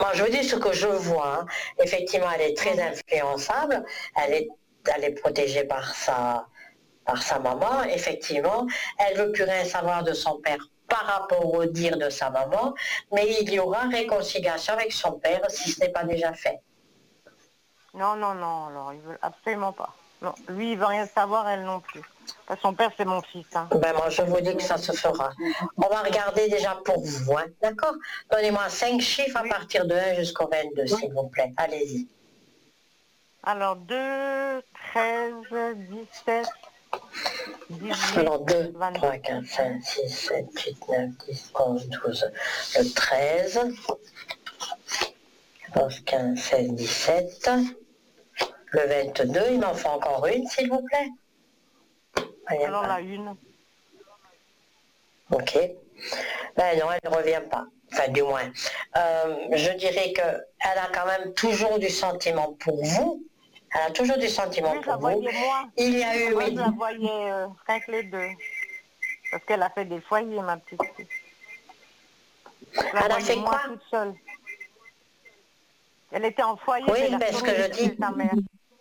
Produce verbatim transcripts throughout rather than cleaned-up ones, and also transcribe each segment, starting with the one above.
Alors, je vous dis ce que je vois. Hein. Effectivement, elle est très influençable. Elle est, elle est protégée par sa, par sa maman. Effectivement, elle ne veut plus rien savoir de son père par rapport au dire de sa maman, mais il y aura réconciliation avec son père si ce n'est pas déjà fait. Non, non, non, alors ils veulent absolument pas. Non, lui, il veut rien savoir, elle non plus. Parce que son père, c'est mon fils. Hein. Ben moi, je vous dis que ça se fera. On va regarder déjà pour vous, hein, d'accord? Donnez-moi cinq chiffres à Oui. partir de un jusqu'au vingt-deux, s'il vous plaît. Allez-y. Alors, deux, treize, dix-sept, dix-huit, Alors deux, vingt-deux. trois, quatre, cinq, six, sept, huit, neuf, dix, onze, douze. Le treize, quatorze, quinze, seize, dix-sept. Le vingt-deux, il m'en faut encore une, s'il vous plaît. Allez, Alors, pas. la une. Ok. Ben non, elle ne revient pas. Enfin, du moins. Euh, je dirais qu'elle a quand même toujours du sentiment pour vous. Elle a toujours du sentiment Oui, je la pour vous. voyais moi. Il y a eu... Moi, je mais- la voyais euh, rien que les deux. Parce qu'elle a fait des foyers, ma petite fille. Je la Elle a voyais fait moi quoi? toute seule. Elle était en foyer, je Oui, l'ai ben ce que retournée je chez dis. sa mère.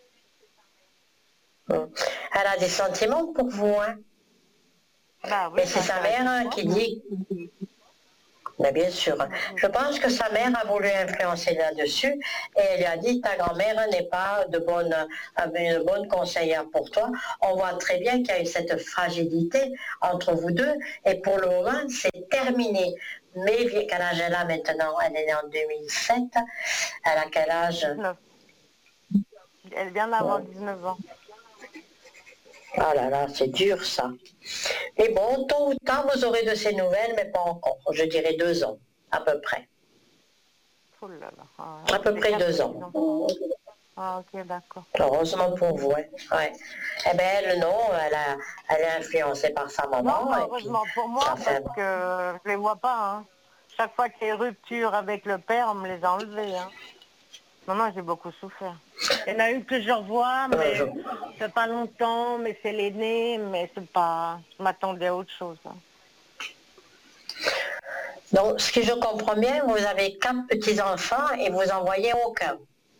Hum. Elle a des sentiments pour vous, hein. Bah oui, Mais c'est ça, sa ça, mère tu hein, vois. qui dit... Ben, bien sûr. Je pense que sa mère a voulu influencer là-dessus et elle lui a dit ta grand-mère n'est pas de bonne, une bonne conseillère pour toi. On voit très bien qu'il y a eu cette fragilité entre vous deux et pour le moment c'est terminé. Mais quel âge elle a maintenant? Elle est née en deux mille sept. Elle a quel âge? dix-neuf. Elle vient d'avoir dix-neuf ans. Ah là là, c'est dur ça. Mais bon, tôt ou tard, vous aurez de ces nouvelles, mais pas encore. Je dirais deux ans, à peu près. Oh là là. Ah, À peu j'ai près quatre deux ans. petits-enfants. Ah, ok, d'accord. Heureusement pour vous, hein. Ouais. Eh bien, elle, non, elle, a, elle est influencée par sa Non, maman, pas et puis heureusement pour ça moi, fait... parce que je les vois pas. Hein. Chaque fois qu'il y a une rupture avec le père, on me les a enlevés. Hein. Non, non, j'ai beaucoup souffert. Il y en a une que je revois, Euh, je- mais c'est pas longtemps, mais c'est l'aîné, mais c'est pas... Je m'attendais à autre chose. Hein. Donc, ce que je comprends bien, vous avez quatre petits-enfants et vous en voyez aucun.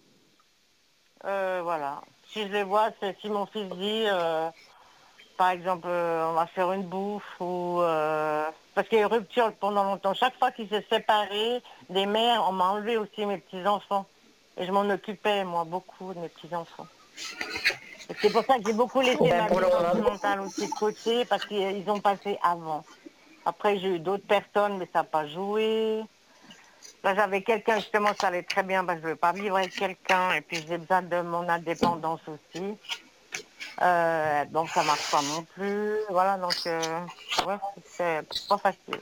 Euh, voilà. Si je les vois, c'est si mon fils dit, euh, par exemple, euh, on va faire une bouffe ou... euh, parce qu'il y a eu rupture pendant longtemps. Chaque fois qu'il s'est séparé des mères, on m'a enlevé aussi mes petits-enfants. Et je m'en occupais, moi, beaucoup de mes petits-enfants. Et c'est pour ça que j'ai beaucoup laissé Ben, ma pour vie le moment, sentimentale aussi de côté, parce qu'ils ont passé avant. Après, j'ai eu d'autres personnes, mais ça n'a pas joué. Là, j'avais quelqu'un, justement, ça allait très bien, parce que je ne veux pas vivre avec quelqu'un, et puis j'ai besoin de mon indépendance aussi. Euh, donc, ça marche pas non plus. Voilà, donc, euh, ouais, c'est pas facile.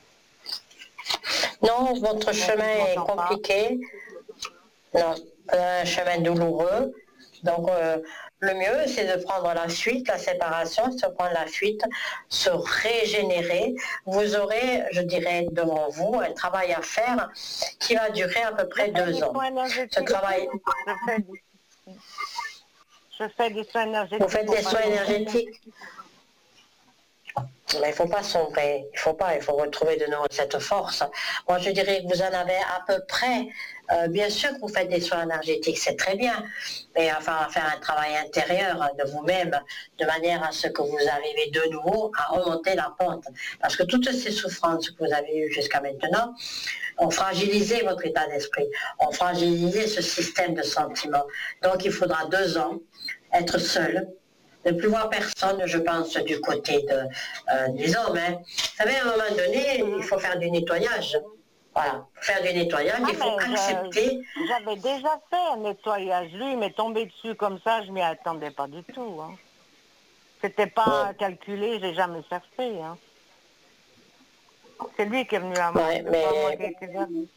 non, votre Mon fils chemin est m'entend pas. compliqué. Non, un chemin douloureux. Donc, euh, le mieux, c'est de prendre la fuite, la séparation, c'est de prendre la fuite, se régénérer. Vous aurez, je dirais, devant vous, un travail à faire qui va durer à peu Je près fais deux des ans. soins Ce énergétiques. travail, Je fais des, je fais des soins vous énergétiques faites pour des pas soins sombrer. énergétiques. Mais il ne faut pas sombrer, il faut pas, il faut retrouver de nouveau cette force. Moi, je dirais que vous en avez à peu près. Euh, bien sûr que vous faites des soins énergétiques, c'est très bien, mais enfin, faire un travail intérieur de vous-même, de manière à ce que vous arrivez de nouveau à remonter la pente. Parce que toutes ces souffrances que vous avez eues jusqu'à maintenant ont fragilisé votre état d'esprit, ont fragilisé ce système de sentiments. Donc, il faudra deux ans être seul, ne plus voir personne, je pense, du côté de, euh, des hommes. Hein. Vous savez, à un moment donné, il faut faire du nettoyage. Voilà, pour faire du nettoyage, Ah, il faut mais accepter. je- j'avais déjà fait un nettoyage. Lui, il m'est tombé dessus comme ça, je m'y attendais pas du tout. Hein. C'était Bon, pas calculé, j'ai jamais cherché. Hein. C'est lui qui est venu à moi, ouais, c'est pas moi mais, qui ai été vers lui.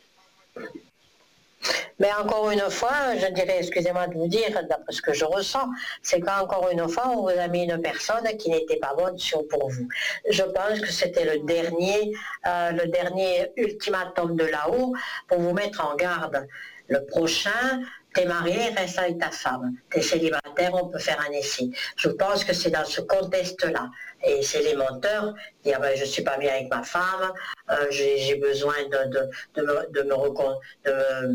mais encore une fois, je dirais, excusez-moi de vous dire, d'après ce que je ressens, c'est qu'encore une fois, on vous a mis une personne qui n'était pas bonne sur pour vous. Je pense que c'était le dernier, euh, le dernier ultimatum de là-haut pour vous mettre en garde. Le prochain, t'es marié, reste avec ta femme. T'es célibataire, on peut faire un essai. Je pense que c'est dans ce contexte-là. Et c'est les menteurs, dire ben, je suis pas bien avec ma femme, euh, j'ai, j'ai besoin de, de, de me, de me, recon- de me